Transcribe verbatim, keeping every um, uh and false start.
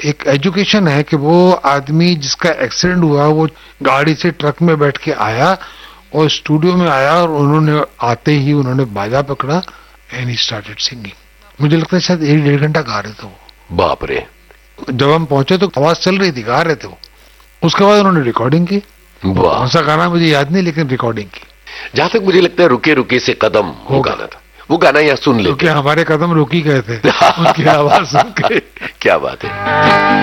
एक एजुकेशन है कि वो आदमी जिसका एक्सीडेंट हुआ वो गाड़ी से ट्रक में बैठ के आया और स्टूडियो में आया और उन्होंने आते ही उन्होंने बाजा पकड़ा एंड ही स्टार्टेड सिंगिंग। मुझे लगता है शायद एक डेढ़ घंटा गा रहे थे वो। बाप रे। जब हम पहुंचे तो आवाज चल रही थी, गा रहे थे वो। उसके बाद उन्होंने रिकॉर्डिंग की। कौन सा गाना मुझे याद नहीं, लेकिन रिकॉर्डिंग की। जहां तक मुझे लगता है रुके रुके से कदम वो गाना था, वो गाना यहाँ सुन लेते। हमारे कदम रुक ही गए थे उनकी आवाज सुन के। क्या बात है।